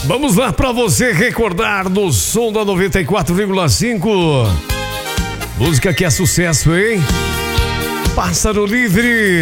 Vamos lá pra você recordar no som da 94,5. Música que é sucesso, hein? Pássaro Livre.